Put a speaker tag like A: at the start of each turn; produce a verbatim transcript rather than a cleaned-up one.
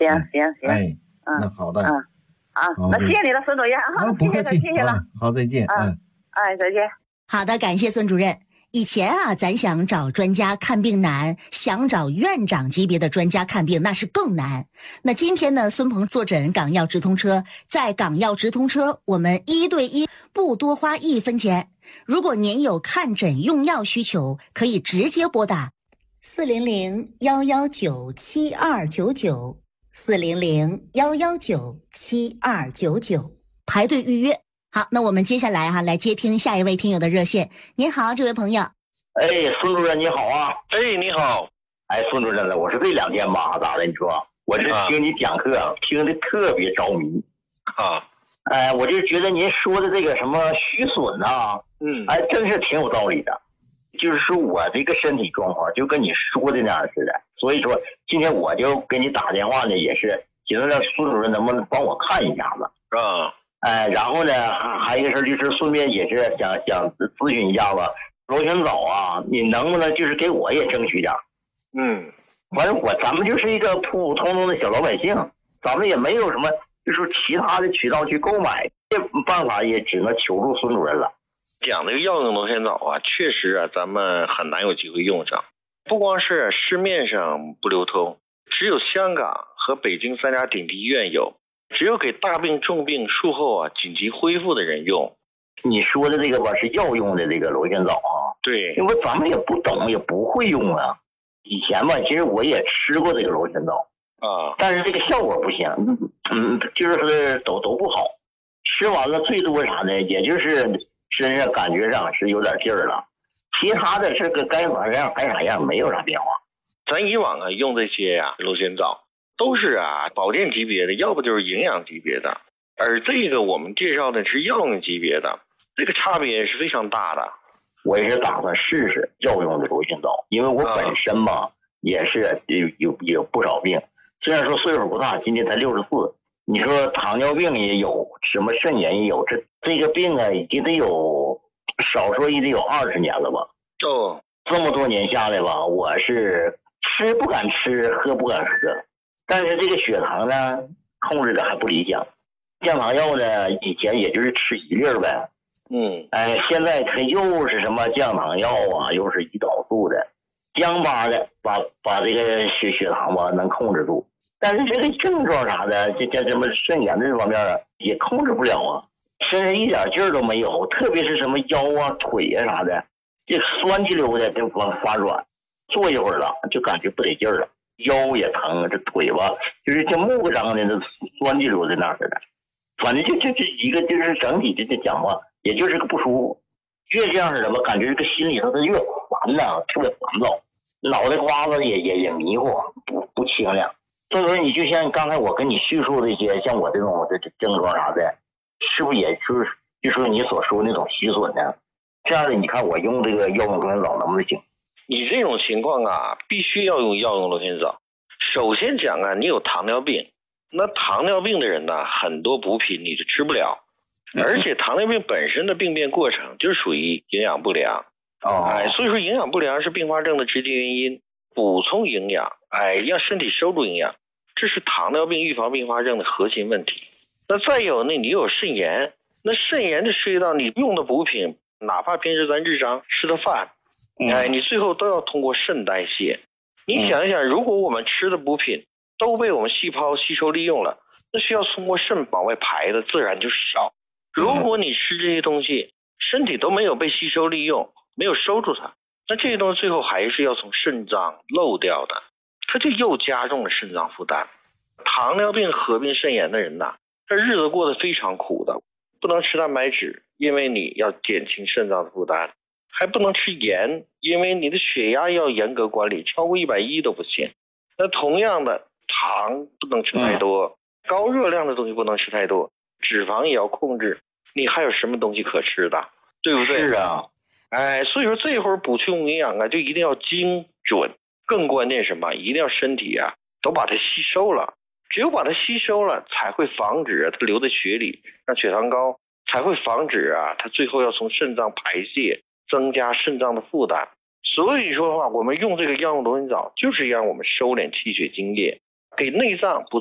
A: 行行行，
B: 哎，
A: 嗯，
B: 那好的，
A: 嗯啊，那谢谢你了，孙主任啊，
B: 不客气，
A: 谢谢了，
B: 啊，好，再见，
A: 嗯，哎，再见。
C: 好的，感谢孙主任。以前啊，咱想找专家看病难，想找院长级别的专家看病那是更难。那今天呢，孙鹏坐诊港药直通车，在港药直通车，我们一对一不多花一分钱。如果您有看诊用药需求，可以直接拨打四零零幺幺九七二九九四零零幺幺九七二九九排队预约。好，那我们接下来哈、啊、来接听下一位听友的热线。您好，这位朋友。
D: 哎，孙主任你好啊！
E: 哎，你好。
D: 哎，孙主任呢？我是这两天吧，咋的？你说，我这听你讲课、啊、听的特别着迷
E: 啊。
D: 哎，我就觉得您说的这个什么虚损呐，
E: 嗯，
D: 哎，真是挺有道理的。就是说我这个身体状况就跟你说的那样似的，所以说今天我就给你打电话呢，也是寻思让孙主任能不能帮我看一下子
E: 啊。
D: 哎，然后呢，还还有一个事就是顺便也是想想咨询一下子，螺旋藻啊，你能不能就是给我也争取点？
E: 嗯，
D: 反正我咱们就是一个普普通通的小老百姓，咱们也没有什么就是其他的渠道去购买，这办法也只能求助孙主任了。
E: 讲这个药用螺旋藻啊，确实啊，咱们很难有机会用上。不光是市面上不流通，只有香港和北京三家顶级医院有。只有给大病重病术后啊紧急恢复的人用。
D: 你说的这个吧是药用的这个螺旋藻啊，
E: 对，
D: 因为咱们也不懂也不会用啊。以前吧，其实我也吃过这个螺旋藻
E: 啊，
D: 但是这个效果不行，嗯，就是都都不好。吃完了最多啥呢？也就是身上感觉上是有点劲儿了，其他的是个该啥样该啥样，没有啥变化。
E: 咱以往啊用这些呀、啊、螺旋藻。都是啊，保健级别的，要不就是营养级别的，而这个我们介绍的是药用级别的，这个差别是非常大的。
D: 我也是打算试试药用的螺旋藻，因为我本身吧、啊、也是有有有不少病，虽然说岁数不大，今年才六十四。你说糖尿病也有，什么肾炎也有，这这个病啊，已经得有少说也得有二十年了吧。
E: 哦，
D: 这么多年下来吧，我是吃不敢吃，喝不敢喝。但是这个血糖呢控制的还不理想，降糖药呢以前也就是吃一粒儿呗，
E: 嗯，
D: 哎，现在它又是什么降糖药啊，又是胰岛素的，僵巴的把把这个血血糖吧能控制住，但是这个症状啥的，这这什么肾炎这方面啊也控制不了啊，身上一点劲儿都没有，特别是什么腰啊腿啊啥的，这酸气溜的就往发软，坐一会儿了就感觉不得劲儿了。腰也疼，这腿吧就是像木张的，那酸气流在那似的。反正就就这一个就是整体这这讲话，也就是个不舒服。越这样似的吧，感觉这个心里头它越烦呐，特别烦躁，脑袋瓜子也也也迷糊，不不清亮。所以说，你就像刚才我跟你叙述这些，像我这种这这症状啥的，是不是也就是就说你所说那种虚损呢？这样的，你看我用这个药用螺旋藻能不能行？
E: 你这种情况啊，必须要用药用螺旋藻。首先讲啊，你有糖尿病，那糖尿病的人呢，很多补品你是吃不了，而且糖尿病本身的病变过程就属于营养不良，
D: 哦，
E: 哎，所以说营养不良是并发症的直接原因。补充营养，哎，让身体收住营养，这是糖尿病预防并发症的核心问题。那再有呢，你有肾炎，那肾炎就涉及到你用的补品，哪怕平时咱日常吃的饭。哎，你最后都要通过肾代谢。你想一想，如果我们吃的补品都被我们细胞吸收利用了，那需要通过肾往外排的自然就少。如果你吃这些东西，身体都没有被吸收利用，没有收住它，那这些东西最后还是要从肾脏漏掉的，它就又加重了肾脏负担。糖尿病合并肾炎的人呐，这日子过得非常苦的，不能吃蛋白质，因为你要减轻肾脏的负担。还不能吃盐，因为你的血压要严格管理，超过一百一都不行。那同样的，糖不能吃太多，嗯、高热量的东西不能吃太多，脂肪也要控制。你还有什么东西可吃的，对不对？
D: 是啊，
E: 哎，所以说这会儿补充营养啊，就一定要精准。更关键什么？一定要身体啊都把它吸收了，只有把它吸收了，才会防止它留在血里，让血糖高，才会防止啊它最后要从肾脏排泄。增加肾脏的负担，所以说的话，我们用这个药用螺旋藻，就是让我们收敛气血津液，给内脏补